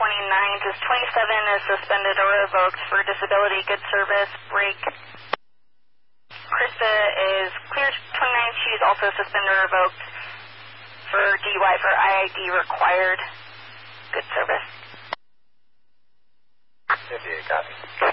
29th. Is 27 is suspended or revoked for disability, good service, break. Krista is cleared 29th. She is also suspended or revoked for DUI for IID required, good service. 58, copy.